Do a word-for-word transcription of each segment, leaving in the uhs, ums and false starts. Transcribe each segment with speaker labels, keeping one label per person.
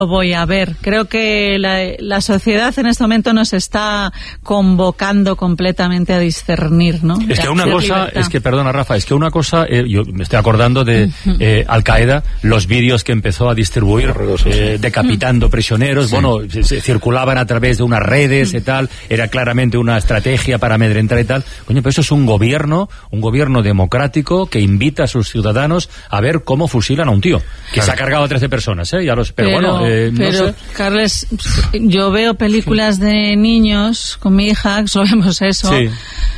Speaker 1: voy a ver. Creo que la, la sociedad en este momento nos está convocando completamente a discernir, ¿no?
Speaker 2: Es que una cosa, libertad. es que, perdona Rafa, es que una cosa, eh, yo me estoy acordando de uh-huh. eh, Al-Qaeda, los vídeos que empezó a distribuir, eh, decapitando uh-huh. prisioneros, sí. bueno, se, se circulaban a través de unas redes uh-huh. y tal, era claramente una estrategia para amedrentar y tal. Coño, pero eso es un gobierno, un gobierno democrático que invita a sus ciudadanos a ver cómo fusilan a un tío, que claro. se ha cargado a trece personas, ¿eh? Ya los, pero, pero bueno, eh,
Speaker 1: pero,
Speaker 2: no sé.
Speaker 1: Carles, yo veo películas de niños con mi hija, solo vemos eso. Sí.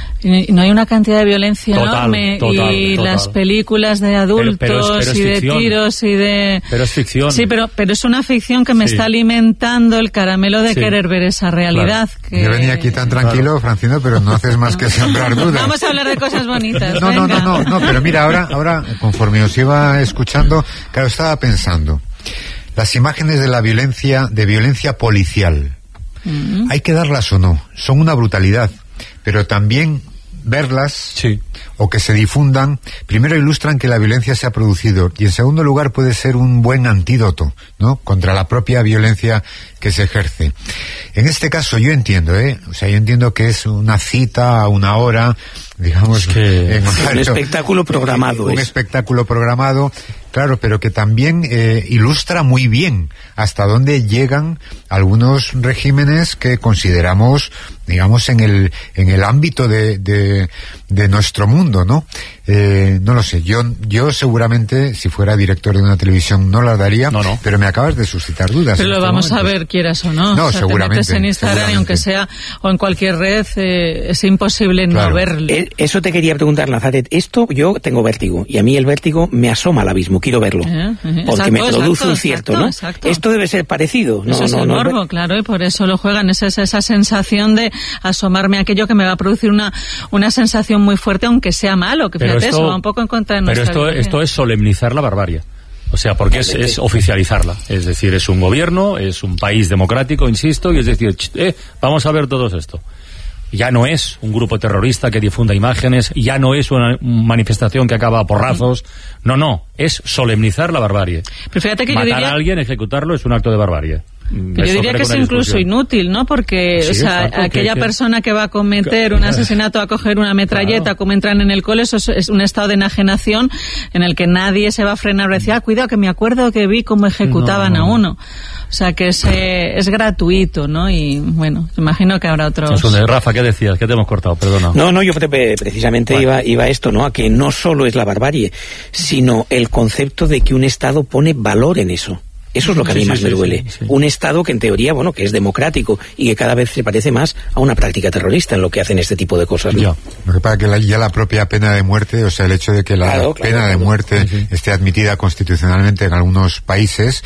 Speaker 1: No hay una cantidad de violencia
Speaker 2: total,
Speaker 1: enorme
Speaker 2: total,
Speaker 1: y
Speaker 2: total.
Speaker 1: las películas de adultos pero, pero es, pero es y de ficción. tiros y de...
Speaker 2: Pero es ficción.
Speaker 1: Sí, pero, pero es una ficción que me sí. está alimentando el caramelo de sí. querer ver esa realidad.
Speaker 2: Claro.
Speaker 1: Que...
Speaker 3: Yo venía aquí tan tranquilo, claro. Francino, pero no haces más que sembrar dudas.
Speaker 1: Vamos a hablar de cosas bonitas.
Speaker 3: No, no,
Speaker 1: venga.
Speaker 3: no, no, no, pero mira, ahora, ahora, conforme os iba escuchando, claro, estaba pensando, las imágenes de la violencia, de violencia policial, mm-hmm. ¿hay que darlas o no? Son una brutalidad, pero también verlas
Speaker 2: sí.
Speaker 3: o que se difundan, primero ilustran que la violencia se ha producido y en segundo lugar puede ser un buen antídoto, ¿no?, contra la propia violencia que se ejerce. En este caso yo entiendo, ¿eh? O sea, yo entiendo que es una cita a una hora, digamos,
Speaker 2: es que...
Speaker 3: en,
Speaker 4: un espectáculo programado.
Speaker 3: Un
Speaker 4: es.
Speaker 3: espectáculo programado, claro, pero que también eh, ilustra muy bien hasta dónde llegan algunos regímenes que consideramos, digamos, en el en el ámbito de, de, de nuestro mundo, ¿no? Eh, no lo sé, yo yo seguramente, si fuera director de una televisión, no la daría,
Speaker 2: no, no.
Speaker 3: pero me acabas de suscitar dudas.
Speaker 1: Pero lo
Speaker 3: este
Speaker 1: vamos
Speaker 3: momento.
Speaker 1: a ver, quieras o no.
Speaker 3: No,
Speaker 1: o sea,
Speaker 3: seguramente.
Speaker 1: Te metes en Instagram y aunque sea, o en cualquier red, eh, es imposible
Speaker 3: claro.
Speaker 1: no verlo.
Speaker 4: Eh, eso te quería preguntar, Nazaret. Esto, yo tengo vértigo, y a mí el vértigo me asoma al abismo, quiero verlo. Eh, eh, porque
Speaker 1: exacto,
Speaker 4: me produce
Speaker 1: exacto,
Speaker 4: un cierto,
Speaker 1: exacto,
Speaker 4: ¿no?
Speaker 1: Exacto.
Speaker 4: Esto debe ser parecido. No,
Speaker 1: eso es
Speaker 4: no,
Speaker 1: el
Speaker 4: no,
Speaker 1: morbo,
Speaker 4: no,
Speaker 1: claro, y por eso lo juegan. Es esa, esa sensación de asomarme a aquello que me va a producir una, una sensación muy fuerte, aunque sea malo, que fíjate, esto, eso va un poco en contra de nuestra
Speaker 2: Pero esto, esto es solemnizar la barbarie. O sea, porque es, es oficializarla. Es decir, es un gobierno, es un país democrático, insisto, y es decir, eh, vamos a ver todo esto. Ya no es un grupo terrorista que difunda imágenes, ya no es una manifestación que acaba a porrazos. No, no, es solemnizar la barbarie.
Speaker 1: Pero fíjate que
Speaker 2: Matar
Speaker 1: yo diría...
Speaker 2: a alguien, ejecutarlo, es un acto de barbarie.
Speaker 1: Pero yo diría que es incluso inútil, ¿no? Porque
Speaker 2: sí,
Speaker 1: o sea,
Speaker 2: exacto,
Speaker 1: aquella
Speaker 2: que,
Speaker 1: persona que va a cometer un asesinato, a coger una metralleta, claro. como entran en el cole, eso es, es un estado de enajenación en el que nadie se va a frenar y decir, ah, cuidado, que me acuerdo que vi cómo ejecutaban no, no. a uno. O sea, que es, eh, es gratuito, ¿no? Y bueno, imagino que habrá otros...
Speaker 2: Rafa, ¿qué decías? ¿Qué te hemos cortado? Perdona.
Speaker 4: No, no, yo precisamente bueno. iba, iba a esto, ¿no? A que no solo es la barbarie, sino el concepto de que un Estado pone valor en eso. Eso es lo que a mí sí, más sí, me duele. Sí, sí. Un Estado que en teoría, bueno, que es democrático y que cada vez se parece más a una práctica terrorista en lo que hacen este tipo de cosas, ¿no?
Speaker 3: Ya. Lo que pasa es que la, ya la propia pena de muerte, o sea, el hecho de que la
Speaker 4: claro, claro,
Speaker 3: pena
Speaker 4: claro.
Speaker 3: de muerte sí, sí. esté admitida constitucionalmente en algunos países,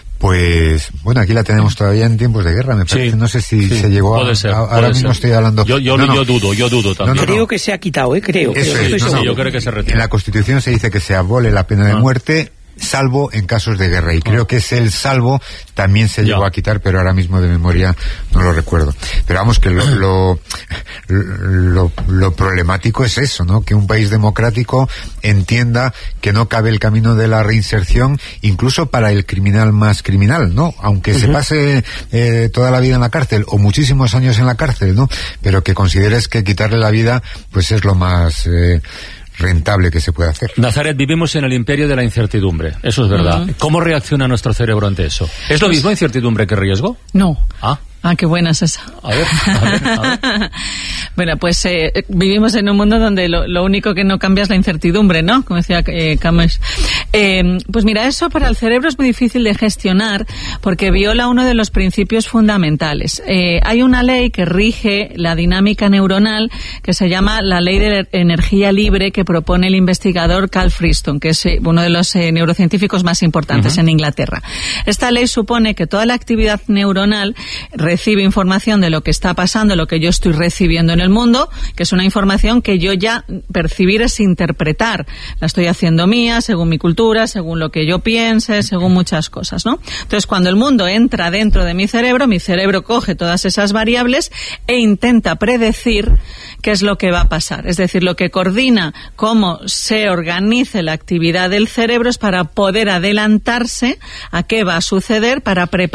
Speaker 3: pues, bueno, aquí la tenemos todavía en tiempos de guerra, me parece. Sí, no sé si sí, se llegó a...
Speaker 2: Ser,
Speaker 3: a ahora mismo ser. Estoy hablando...
Speaker 2: Yo, yo,
Speaker 3: no, no.
Speaker 2: yo dudo, yo dudo también.
Speaker 3: No, no,
Speaker 4: creo
Speaker 3: no.
Speaker 4: que se ha quitado, ¿eh? Creo.
Speaker 3: Eso
Speaker 4: creo,
Speaker 3: es,
Speaker 4: no,
Speaker 3: no,
Speaker 2: sí, yo creo que se retira.
Speaker 3: En la Constitución se dice que se abole la pena de ah. muerte, salvo en casos de guerra, y creo ah. que es el salvo también se llegó ya. a quitar, pero ahora mismo de memoria no lo recuerdo. Pero vamos, que lo, lo, lo, lo problemático es eso, ¿no? Que un país democrático entienda que no cabe el camino de la reinserción, incluso para el criminal más criminal, ¿no? Aunque uh-huh. se pase eh, toda la vida en la cárcel, o muchísimos años en la cárcel, ¿no? Pero que consideres que quitarle la vida, pues es lo más... Eh, rentable que se puede hacer.
Speaker 2: Nazaret, vivimos en el imperio de la incertidumbre, eso es verdad. Uh-huh. ¿Cómo reacciona nuestro cerebro ante eso? ¿Es lo mismo incertidumbre que riesgo?
Speaker 1: No.
Speaker 2: Ah.
Speaker 1: Ah, qué buena es esa.
Speaker 2: A ver, a ver, a ver.
Speaker 1: Bueno, pues eh, vivimos en un mundo donde lo, lo único que no cambia es la incertidumbre, ¿no? Como decía eh, Camus. Eh, pues mira, eso para el cerebro es muy difícil de gestionar porque viola uno de los principios fundamentales. Eh, hay una ley que rige la dinámica neuronal que se llama la ley de energía libre que propone el investigador Carl Friston, que es eh, uno de los eh, neurocientíficos más importantes uh-huh. en Inglaterra. Esta ley supone que toda la actividad neuronal recibe información de lo que está pasando, lo que yo estoy recibiendo en el mundo, que es una información que yo ya percibir es interpretar. La estoy haciendo mía, según mi cultura, temperatura, según lo que yo piense, según muchas cosas, ¿no? Entonces, cuando el mundo entra dentro de mi cerebro, mi cerebro coge todas esas variables e intenta predecir qué es lo que va a pasar. Es decir, lo que coordina cómo se organice la actividad del cerebro es para poder adelantarse a qué va a suceder, para preparar